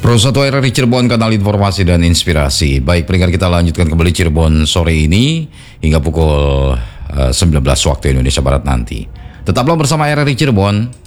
Pro 1 RRI Cirebon, kanal informasi dan inspirasi. Baik, peringkat kita lanjutkan kembali Cirebon sore ini hingga pukul 19 waktu Indonesia Barat nanti. Tetaplah bersama RRI Cirebon.